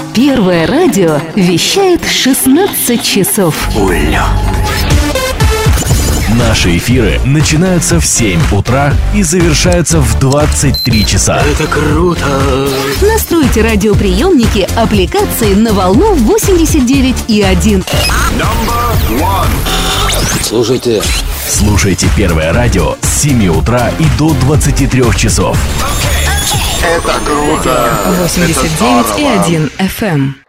Первое радио вещает 16 часов. Улё. Наши эфиры начинаются в 7 утра и завершаются в 23 часа. Это круто! Настройте радиоприемники аппликации на волну 89,1. Слушайте Первое радио с 7 утра и до 23 часов. Это круто! 89,1 FM.